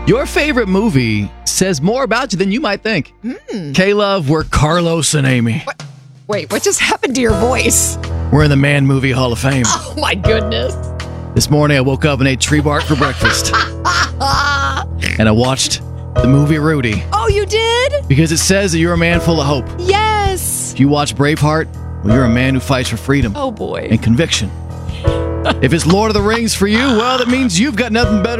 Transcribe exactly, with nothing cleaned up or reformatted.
Your favorite movie says more about you than you might think. Mm. K-Love, we're Carlos and Amy. What? Wait, what just happened to your voice? We're in the Man Movie Hall of Fame. Oh, my goodness. This morning, I woke up and ate tree bark for breakfast. And I watched the movie Rudy. Oh, you did? Because it says that you're a man full of hope. Yes. If you watch Braveheart, well, you're a man who fights for freedom. Oh, boy. And conviction. If it's Lord of the Rings for you, well, that means you've got nothing better